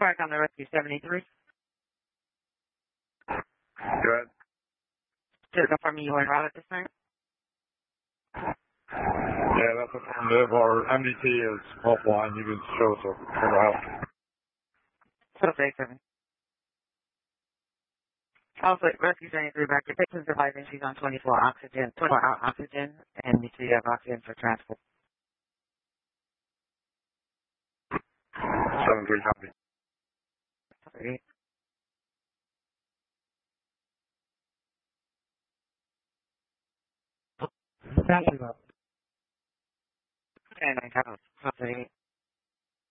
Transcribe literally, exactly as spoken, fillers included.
Park on the Rescue seventy-three. Go ahead. Just confirming you were en route at this time. Yeah, that's affirmative. Our M D T is offline. You can show us a route. So say for me. Also, Rescue seventy-three back. Your patient's advising she's on twenty-four oxygen, twenty-four hour oxygen, and you see you have oxygen for transport. seven three copy. Sorry. Thank you. And I have a